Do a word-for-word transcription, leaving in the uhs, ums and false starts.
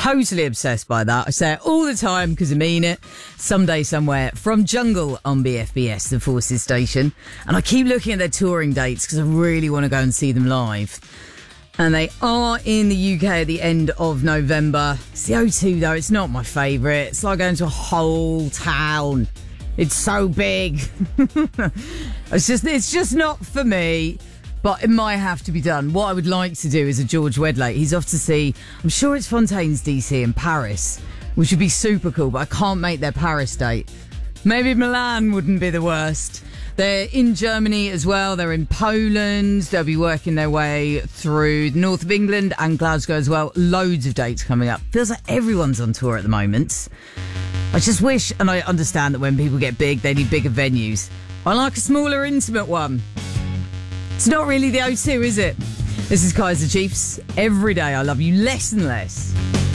totally obsessed by that. I say it all the time because I mean it. Someday, somewhere, from Jungle on B F B S, the Forces station. And I keep looking at their touring dates because I really want to go and see them live. And they are in the U K at the end of November. It's the O two, though. It's not my favourite. It's like going to a whole town. It's so big. it's just it's just not for me. But it might have to be done. What I would like to do is a George Wedlake. He's off to see, I'm sure it's Fontaine's D C in Paris, which would be super cool, but I can't make their Paris date. Maybe Milan wouldn't be the worst. They're in Germany as well. They're in Poland. They'll be working their way through the north of England and Glasgow as well. Loads of dates coming up. Feels like everyone's on tour at the moment. I just wish, and I understand that when people get big, they need bigger venues. I like a smaller, intimate one. It's not really the O two, is it? This is Kaiser Chiefs. Every day I love you less and less.